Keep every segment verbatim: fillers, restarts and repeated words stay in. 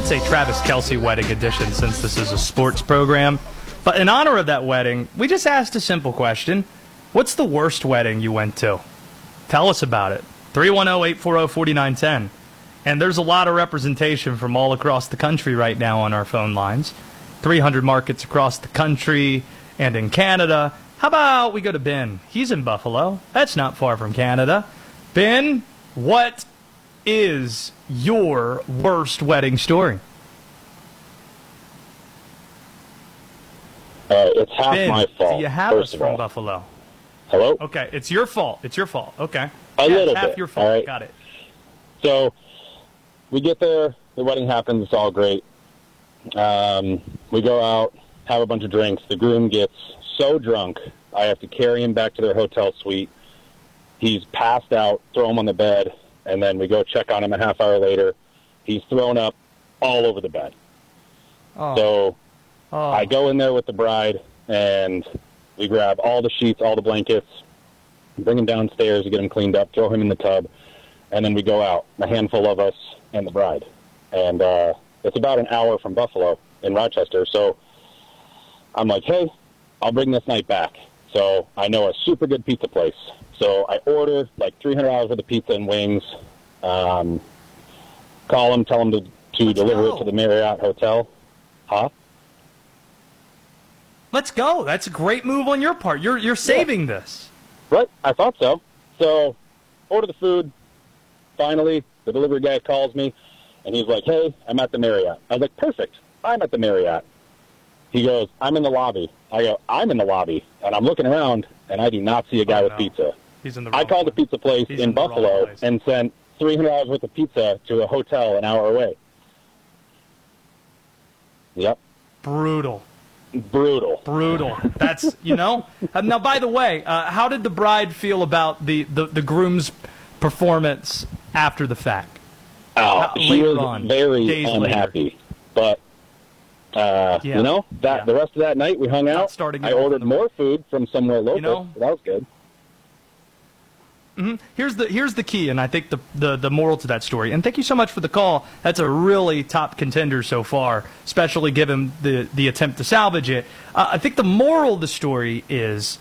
should say Travis Kelce Wedding Edition since this is a sports program. But in honor of that wedding, we just asked a simple question. What's the worst wedding you went to? Tell us about it. three one zero, eight four zero, four nine one zero. And there's a lot of representation from all across the country right now on our phone lines. three hundred markets across the country and in Canada. How about we go to Ben? He's in Buffalo. That's not far from Canada. Ben, what is your worst wedding story? Uh, it's half Ben, my fault. do you have first us of from all. Buffalo? Hello? Okay, it's your fault. It's your fault. Okay. A yeah, little it's half bit. your fault. All right. Got it. So we get there. The wedding happens. It's all great. Um, we go out, have a bunch of drinks. The groom gets so drunk, I have to carry him back to their hotel suite. He's passed out, throw him on the bed, and then we go check on him a half hour later. He's thrown up all over the bed. Oh. So oh. I go in there with the bride, and we grab all the sheets, all the blankets, bring him downstairs to get him cleaned up, throw him in the tub, and then we go out, a handful of us and the bride. And uh, it's about an hour from Buffalo in Rochester, so I'm like, hey, I'll bring this night back. So I know a super good pizza place. So I order like three hundred dollars worth of pizza and wings, um, call them, tell them to, to deliver go. it to the Marriott Hotel. Huh? Let's go. That's a great move on your part. You're you're saving yeah. this. Right, I thought so. So order the food. Finally, the delivery guy calls me, and he's like, hey, I'm at the Marriott. I was like, perfect. I'm at the Marriott. He goes, I'm in the lobby. I go, I'm in the lobby. And I'm looking around, and I do not see a guy oh, with no. pizza. He's in the I called one. the pizza place He's in, in Buffalo place. and sent three hundred dollars worth of pizza to a hotel an hour away. Yep. Brutal. Brutal. Brutal. That's, you know. Uh, now, by the way, uh, how did the bride feel about the, the, the groom's performance after the fact? Oh, How, she was on, very unhappy. Later. But, uh, yeah. you know, that yeah. the rest of that night we hung Not out. starting I ordered more food from somewhere local. You know, so that was good. Mm-hmm. Here's the here's the key, and I think the, the the moral to that story. And thank you so much for the call. That's a really top contender so far, especially given the the attempt to salvage it. Uh, I think the moral of the story is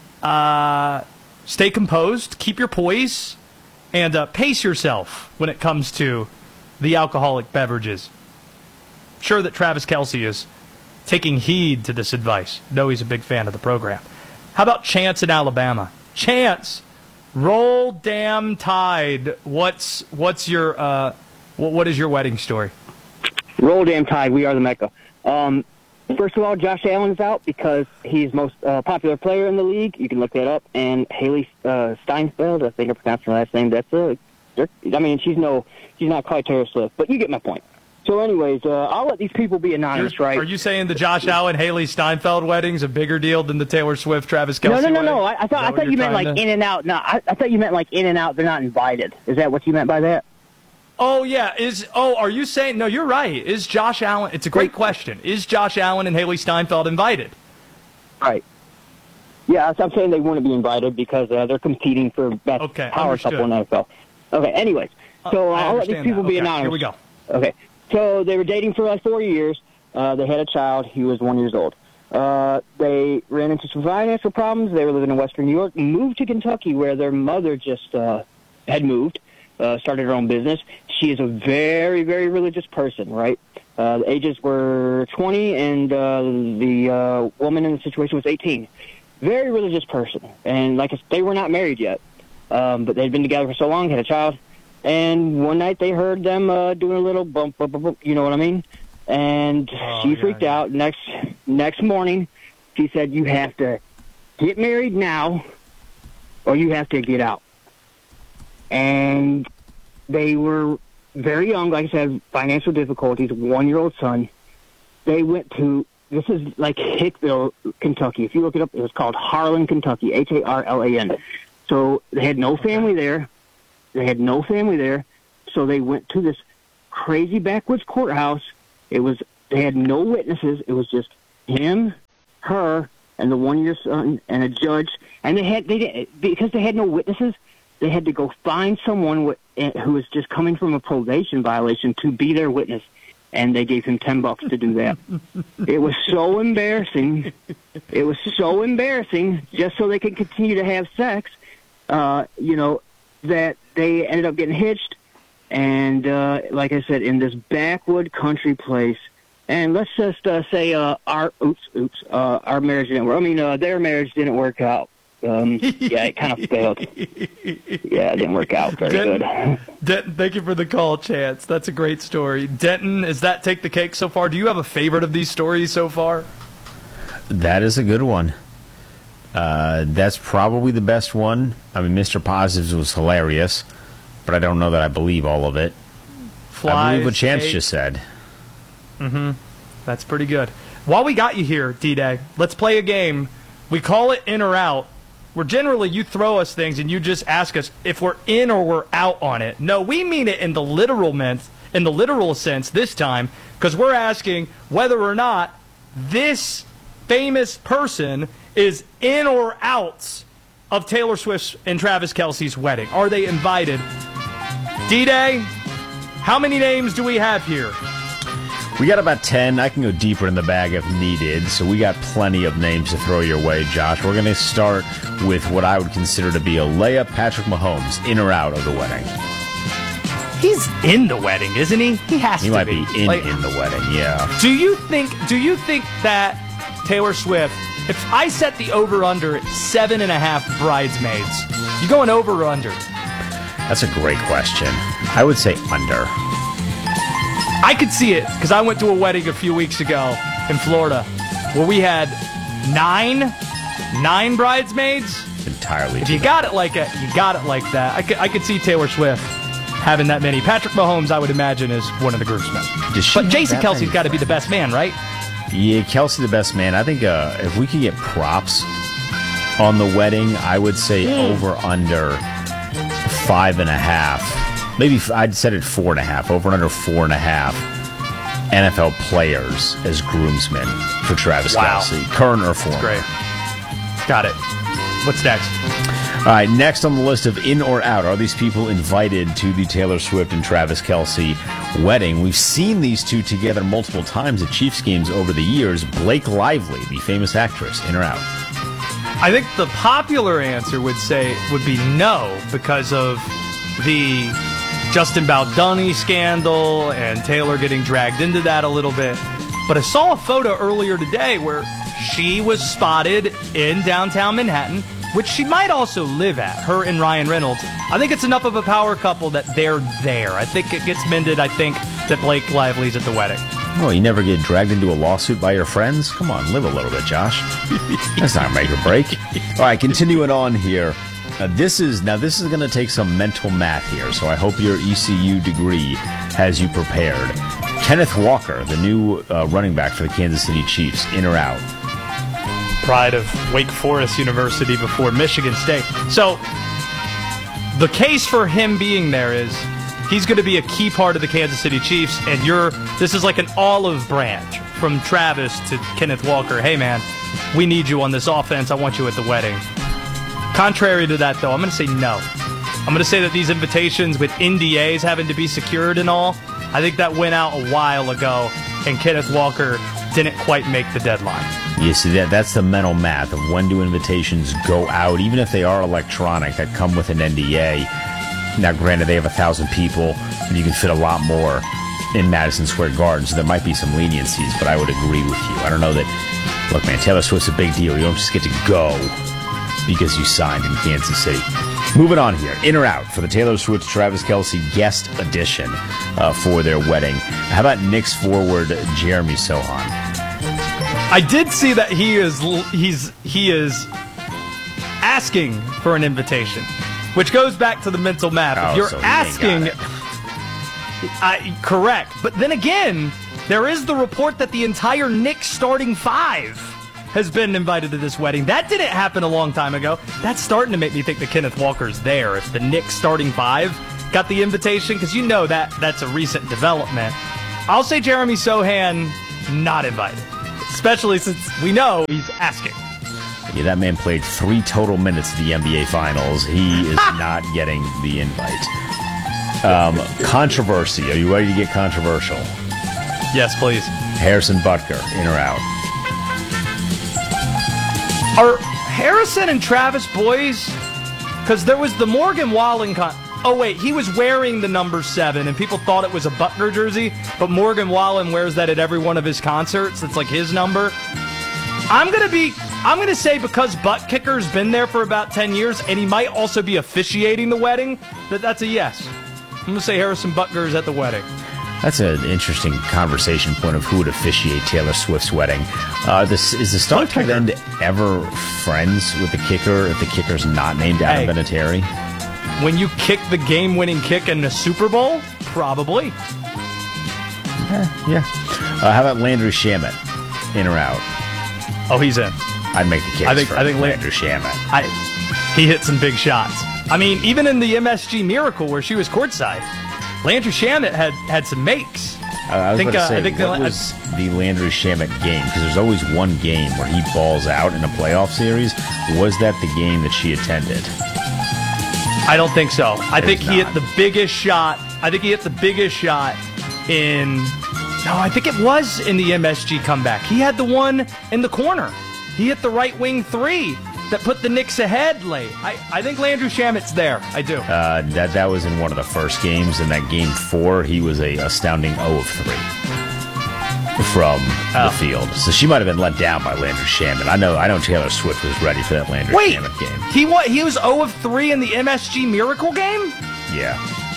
uh, stay composed, keep your poise, and uh, pace yourself when it comes to the alcoholic beverages. I'm sure that Travis Kelce is taking heed to this advice. Know he's a big fan of the program. How about Chance in Alabama? Chance. Roll damn Tide. What's what's your uh, what, what is your wedding story? Roll damn Tide. We are the Mecca. Um, first of all, Josh Allen's out because he's most uh, popular player in the league. You can look that up. And Haley uh, Steinfeld, I think I pronounced her last name. That's a. I mean, she's no, she's not quite Taylor Swift, but you get my point. So, anyways, uh, I'll let these people be anonymous, You're, right? Are you saying the Josh Allen, Haley Steinfeld wedding's a bigger deal than the Taylor Swift, Travis Kelce? No, no, no, wedding? no. I, I thought I thought you meant like to... in and out. No, I, I thought you meant like in and out. They're not invited. Is that what you meant by that? Oh yeah. Is oh, are you saying? No, you're right. Is Josh Allen? It's a great question. Is Josh Allen and Haley Steinfeld invited? Right. Yeah, I'm saying they wouldn't be invited because uh, they're competing for best okay, power understood. couple in the N F L. Okay. Anyways, so uh, I'll let these people that. be okay, anonymous. Here we go. Okay. So they were dating for like four years. Uh, they had a child. He was one years old. Uh, they ran into some financial problems. They were living in Western New York, moved to Kentucky where their mother just uh, had moved, uh, started her own business. She is a very, very religious person, right? Uh, the ages were twenty, and uh, the uh, woman in the situation was eighteen. Very religious person. And like I said, they were not married yet, um, but they'd been together for so long, had a child. And one night they heard them uh, doing a little bump, bump, bump, bump, you know what I mean? And oh, she yeah, freaked yeah. out. Next next morning, she said, you have to get married now or you have to get out. And they were very young, like I said, financial difficulties, a one-year-old son. They went to, this is like Hickville, Kentucky. If you look it up, it was called Harlan, Kentucky, H A R L A N. So they had no family there. They had no family there, so they went to this crazy backwoods courthouse. It was they had no witnesses. It was just him, her, and the one-year son, and a judge. And they had they did, because they had no witnesses. They had to go find someone wh- who was just coming from a probation violation to be their witness. and they gave him ten bucks to do that. It was so embarrassing. It was so embarrassing just so they could continue to have sex, uh, you know, that they ended up getting hitched. And uh, like I said, in this backwood country place, and let's just uh, say uh, our oops, oops, uh, our marriage didn't work. I mean, uh, their marriage didn't work out. Um, yeah, it kind of failed. Yeah, it didn't work out very Denton, good. Denton, thank you for the call, Chance. That's a great story. Denton, is that take the cake so far? Do you have a favorite of these stories so far? That is a good one. Uh, that's probably the best one. I mean, Mister Positives was hilarious, but I don't know that I believe all of it. Flies, I believe what Chance cake. just said. Mm-hmm. That's pretty good. While we got you here, D-Day, let's play a game. We call it in or out, where generally you throw us things and you just ask us if we're in or we're out on it. No, we mean it in the literal sense, in the literal sense this time, because we're asking whether or not this famous person is in or out of Taylor Swift's and Travis Kelce's wedding. Are they invited? D-Day, how many names do we have here? We got about ten. I can go deeper in the bag if needed, so we got plenty of names to throw your way, Josh. We're going to start with what I would consider to be a layup. Patrick Mahomes, in or out of the wedding? He's in the wedding, isn't he? He has he to might be. be in, Like, in the wedding, yeah. Do you think? Do you think that Taylor Swift? If I set the over/under at seven and a half bridesmaids, you going over or under? That's a great question. I would say under. I could see it because I went to a wedding a few weeks ago in Florida where we had nine, nine bridesmaids. Entirely. If you got it like it, you got it like that. I could, I could see Taylor Swift having that many. Patrick Mahomes, I would imagine, is one of the groomsmen. Does she But have Jason that Kelsey's many got to be the friends? best man, right? Yeah, Kelsey the best man. I think uh, if we could get props on the wedding, I would say Mm. over under five and a half. Maybe f- I'd set it four and a half. Over under four and a half N F L players as groomsmen for Travis Wow. Kelce, current or former. Great. Got it. What's next? All right, next on the list of in or out, are these people invited to the Taylor Swift and Travis Kelce wedding? We've seen these two together multiple times at Chiefs games over the years. Blake Lively, the famous actress, in or out? I think the popular answer would say would be no because of the Justin Baldoni scandal and Taylor getting dragged into that a little bit. But I saw a photo earlier today where she was spotted in downtown Manhattan, which she might also live at, her and Ryan Reynolds. I think it's enough of a power couple that they're there. I think it gets mended, I think, that Blake Lively's at the wedding. Oh, you never get dragged into a lawsuit by your friends? Come on, live a little bit, Josh. That's not a make or break. All right, continuing on here. Now this is now this is going to take some mental math here, so I hope your E C U degree has you prepared. Kenneth Walker, the new uh, running back for the Kansas City Chiefs, in or out? Pride of Wake Forest University before Michigan State. So the case for him being there is he's going to be a key part of the Kansas City Chiefs, and you're this is like an olive branch from Travis to Kenneth Walker. Hey, man, we need you on this offense. I want you at the wedding. Contrary to that, though, I'm going to say no. I'm going to say that these invitations with N D As having to be secured and all, I think that went out a while ago, and Kenneth Walker didn't quite make the deadline. You see, that that's the mental math of when do invitations go out, even if they are electronic, that come with an N D A. Now, granted, they have a thousand people, and you can fit a lot more in Madison Square Garden, so there might be some leniencies, but I would agree with you. I don't know that, look, man, Taylor Swift's a big deal. You don't just get to go because you signed in Kansas City. Moving on here, in or out for the Taylor Swift Travis Kelce guest edition uh, for their wedding. How about Knicks forward Jeremy Sohan? I did see that he is he's he is asking for an invitation, which goes back to the mental math. Oh, if you're so he ain't asking, got it. I, correct. But then again, there is the report that the entire Knicks starting five has been invited to this wedding. That didn't happen a long time ago. That's starting to make me think that Kenneth Walker's there. If the Knicks starting five got the invitation, because you know that that's a recent development. I'll say Jeremy Sohan not invited, especially since we know he's asking. Yeah, that man played three total minutes of the N B A Finals. He is not getting the invite. Um, controversy. Are you ready to get controversial? Yes, please. Harrison Butker, in or out? Are Harrison and Travis boys? Because there was the Morgan Wallen con... Oh, wait, he was wearing the number seven, and people thought it was a Butker jersey, but Morgan Wallen wears that at every one of his concerts. It's like his number. I'm going to be... I'm going to say because Butt Kicker's been there for about ten years, and he might also be officiating the wedding, that that's a yes. I'm going to say Harrison Butker is at the wedding. That's an interesting conversation point of who would officiate Taylor Swift's wedding. Uh, this, is the star tight end ever friends with the kicker if the kicker's not named Adam Hey. Vinatieri? When you kick the game-winning kick in the Super Bowl, probably. Yeah. Uh, how about Landry Shamet? In or out? Oh, he's in. I'd make the case I think- for I think Lan- Landry Shamet. I, he hit some big shots. I mean, even in the M S G Miracle where she was courtside, Landry Shamet had, had some makes. Uh, I was think, about to uh, say, I think the- what was the Landry Shamet game? Because there's always one game where he balls out in a playoff series. Was that the game that she attended? I don't think so. I It think is he not. hit the biggest shot. I think he hit the biggest shot in... No, I think it was in the M S G comeback. He had the one in the corner. He hit the right wing three that put the Knicks ahead late. I, I think Landry Shamet's there. I do. Uh, that that was in one of the first games. In that game four, he was a astounding zero of three from Oh. the field. So she might have been let down by Landry Shamet. I know. I know Taylor Swift was ready for that Landry Wait, Shamet game. he what? He was zero of three in the M S G Miracle game? Yeah.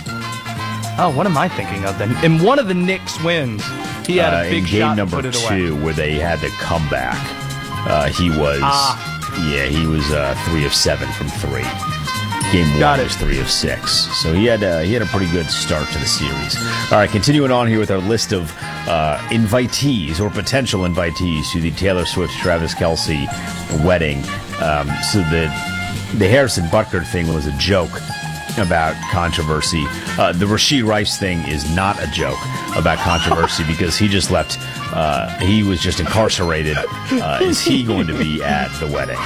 Oh, what am I thinking of then? In one of the Knicks wins, he had Uh, a big in game shot number to put it two, away. where they had the comeback, uh, he was Ah. yeah he was uh, three of seven from three. Game Got one it. was three of six, so he had uh, he had a pretty good start to the series. All right, continuing on here with our list of uh, invitees or potential invitees to the Taylor Swift Travis Kelce wedding. Um, so the the Harrison Butker thing was a joke about controversy. Uh, the Rashee Rice thing is not a joke about controversy because he just left. Uh, he was just incarcerated. Uh, is he going to be at the wedding?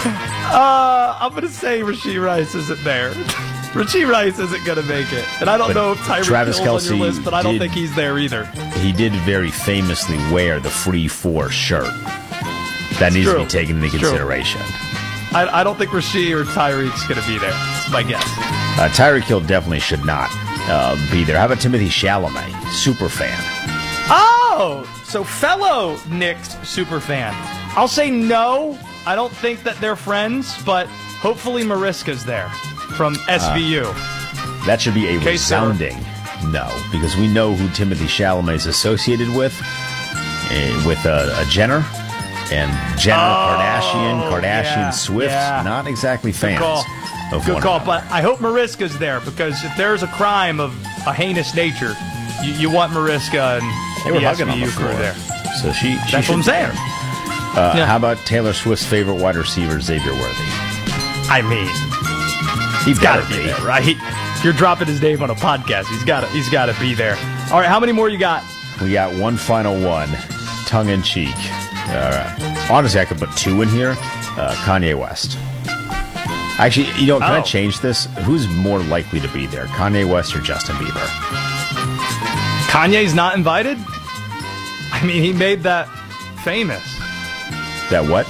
Uh, I'm going to say Rashee Rice isn't there. Rashee Rice isn't going to make it. And I don't But know if Tyreek Travis Hill's on your Kelce list, but I don't did- think he's there either. He did very famously wear the Free Four shirt. That needs to true. be taken into It's true. consideration. I, I don't think Rashee or Tyreek's going to be there. That's my guess. Uh, Tyreek Hill definitely should not uh, be there. How about Timothy Chalamet, super fan? Oh, so fellow Knicks super fan. I'll say no. I don't think that they're friends, but hopefully Mariska's there from S V U. That should be a Okay, sir. resounding no, because we know who Timothy Chalamet is associated with, uh, with uh, a Jenner. And Jenner, Oh, Kardashian, Kardashian, yeah, Swift, yeah. not exactly fans call. of Good one call, another. but I hope Mariska's there because if there's a crime of a heinous nature, you, you want Mariska and They were the hugging on S V U the crew floor. there. So she, she That's what should I'm be saying. there. Uh, Yeah. How about Taylor Swift's favorite wide receiver, Xavier Worthy? I mean, He's got to be there, right? If you're dropping his name on a podcast, he's got to he's got to be there. All right, how many more you got? We got one final one, tongue in cheek. All right. Honestly, I could put two in here. Uh, Kanye West. Actually, you know, can I Oh. change this? Who's more likely to be there, Kanye West or Justin Bieber? Kanye's not invited? I mean, he made that famous. That what?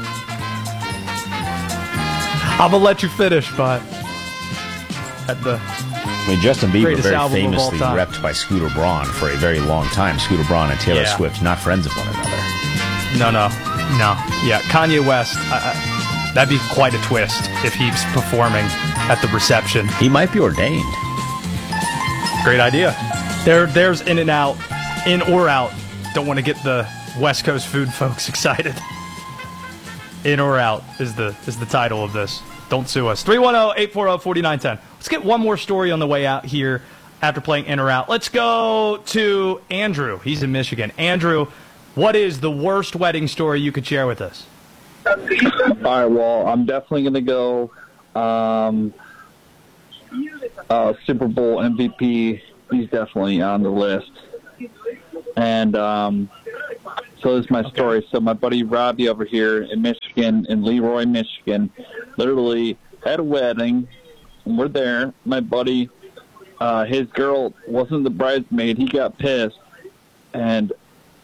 I'm gonna let you finish, but at the I mean, Justin Bieber Greatest very album of all famously time. repped by Scooter Braun for a very long time. Scooter Braun and Taylor Yeah. Swift, not friends of one another. no, no, no, yeah, Kanye West. Uh, uh, that'd be quite a twist if he's performing at the reception. He might be ordained. Great idea. There, there's in and out, in or out. Don't want to get the West Coast food folks excited. In or out is the is the title of this. Don't sue us. three one zero, eight four zero, four nine one zero. Let's get one more story on the way out here after playing in or out. Let's go to Andrew. He's in Michigan. Andrew, what is the worst wedding story you could share with us? All right, well, I'm definitely going to go um, uh, Super Bowl M V P. He's definitely on the list. And um, so this is my story. So my buddy Robbie over here in Michigan, in Leroy, Michigan, literally had a wedding. And we're there. My buddy, uh, his girl wasn't the bridesmaid. He got pissed. And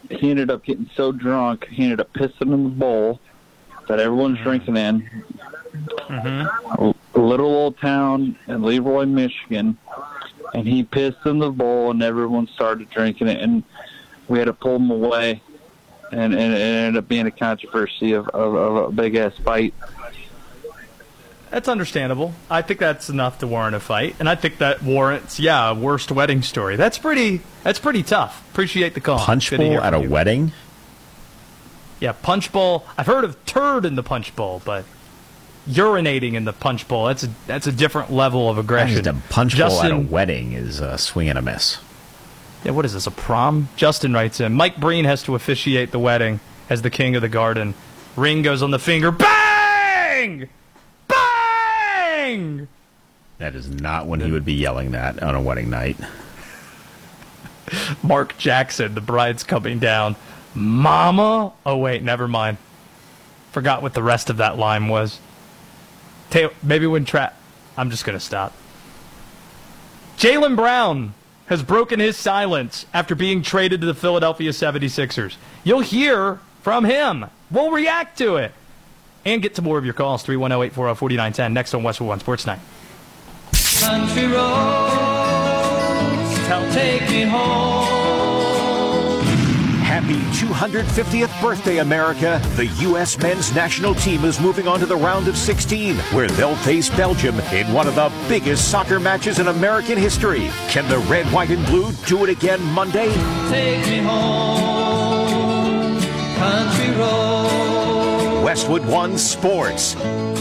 he ended up getting so drunk, he ended up pissing in the bowl that everyone's drinking in. Mm-hmm. A little old town in Leroy, Michigan, and he pissed in the bowl, and everyone started drinking it, and we had to pull him away, and, and it ended up being a controversy of, of, of a big-ass fight. That's understandable. I think that's enough to warrant a fight, and I think that warrants, yeah, a worst wedding story. That's pretty. That's pretty tough. Appreciate the call. Punch bowl at a you. wedding? Yeah, punch bowl. I've heard of turd in the punch bowl, but urinating in the punch bowl, that's a, that's a different level of aggression. A punch Justin, bowl at a wedding is a swing and a miss. Yeah, what is this, a prom? Justin writes in, Mike Breen has to officiate the wedding as the king of the garden. Ring goes on the finger. Bang! Bang! That is not when he would be yelling that on a wedding night. Mark Jackson, the bride's coming down. Mama? Oh, wait, never mind. Forgot what the rest of that line was. Ta- maybe when Tra... I'm just going to stop. Jaylen Brown has broken his silence after being traded to the Philadelphia seventy-sixers. You'll hear from him. We'll react to it. And get to more of your calls. three one zero, eight four zero, four nine one zero. Next on Westwood One Sports Night. Country roads, tell take me home. Happy two hundred fiftieth birthday, America. The U S men's national team is moving on to the round of sixteen, where they'll face Belgium in one of the biggest soccer matches in American history. Can the red, white, and blue do it again Monday? Take me home, country road. Westwood One Sports.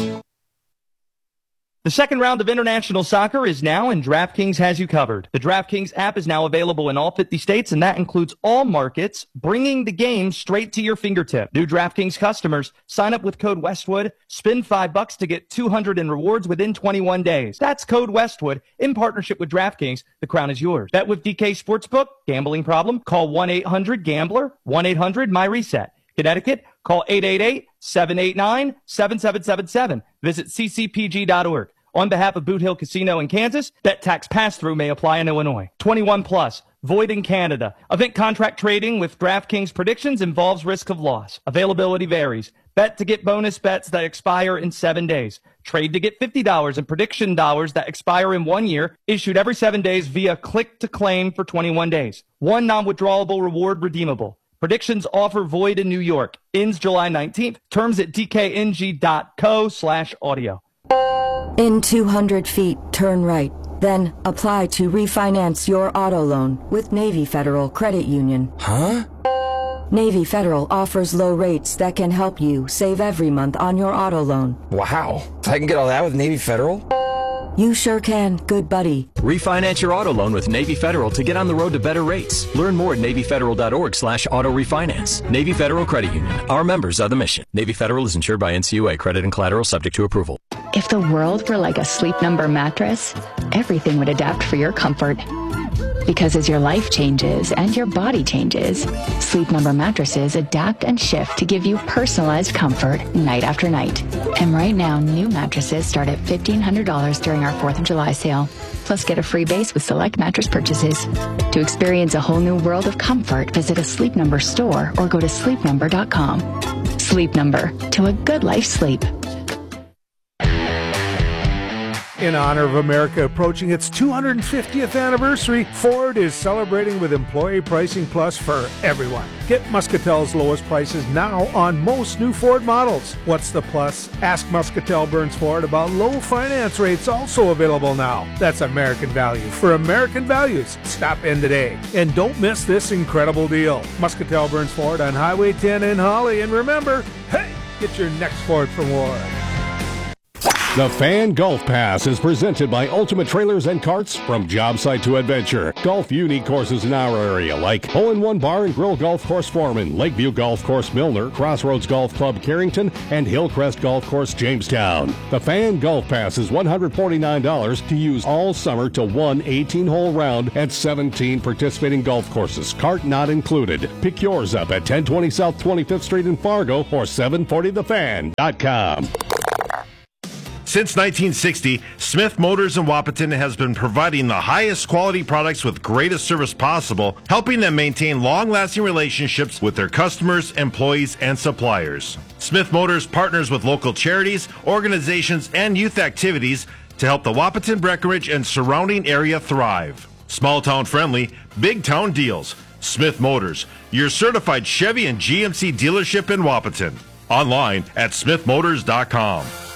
The second round of international soccer is now, and DraftKings has you covered. The DraftKings app is now available in all fifty states, and that includes all markets, bringing the game straight to your fingertip. New DraftKings customers, sign up with code Westwood, spend five bucks to get two hundred in rewards within twenty-one days. That's code Westwood in partnership with DraftKings. The crown is yours. Bet with D K Sportsbook. Gambling problem? Call one eight hundred gambler, one eight hundred my reset. Connecticut, call eight eight eight, seven eight nine, seven seven seven seven. Visit c c p g dot org. On behalf of Boot Hill Casino in Kansas, bet tax pass-through may apply in Illinois. twenty-one plus, void in Canada. Event contract trading with DraftKings predictions involves risk of loss. Availability varies. Bet to get bonus bets that expire in seven days. Trade to get fifty dollars and prediction dollars that expire in one year, issued every seven days via click-to-claim for twenty-one days. One non-withdrawable reward redeemable. Predictions offer void in New York. Ends July nineteenth. Terms at d k n g dot co slash audio. In two hundred feet, turn right. Then apply to refinance your auto loan with Navy Federal Credit Union. Huh? Navy Federal offers low rates that can help you save every month on your auto loan. Wow. I can get all that with Navy Federal? You sure can, good buddy. Refinance your auto loan with Navy Federal to get on the road to better rates. Learn more at navy federal dot org slash auto refinance. Navy Federal Credit Union. Our members are the mission. Navy Federal is insured by N C U A. Credit and collateral subject to approval. If the world were like a Sleep Number mattress, everything would adapt for your comfort. Because as your life changes and your body changes, Sleep Number mattresses adapt and shift to give you personalized comfort night after night. And right now, new mattresses start at fifteen hundred dollars during our fourth of July sale. Plus, get a free base with select mattress purchases. To experience a whole new world of comfort, visit a Sleep Number store or go to sleep number dot com. Sleep Number, to a good life sleep. In honor of America approaching its two hundred fiftieth anniversary, Ford is celebrating with Employee Pricing Plus for everyone. Get Muscatel's lowest prices now on most new Ford models. What's the plus? Ask Muscatel Burns Ford about low finance rates also available now. That's American value for American values. Stop in today. And don't miss this incredible deal. Muscatel Burns Ford on Highway ten in Holly. And remember, hey, get your next Ford from Ward. The Fan Golf Pass is presented by Ultimate Trailers and Carts. From job site to adventure, golf unique courses in our area like Hole in One Bar and Grill Golf Course Foreman, Lakeview Golf Course Milner, Crossroads Golf Club Carrington, and Hillcrest Golf Course Jamestown. The Fan Golf Pass is one hundred forty-nine dollars to use all summer to one eighteen-hole round at seventeen participating golf courses, cart not included. Pick yours up at ten twenty South twenty-fifth Street in Fargo or seven forty the fan dot com. Since nineteen sixty, Smith Motors in Wahpeton has been providing the highest quality products with greatest service possible, helping them maintain long-lasting relationships with their customers, employees, and suppliers. Smith Motors partners with local charities, organizations, and youth activities to help the Wahpeton, Breckenridge, and surrounding area thrive. Small town friendly, big town deals. Smith Motors, your certified Chevy and G M C dealership in Wahpeton. Online at smith motors dot com.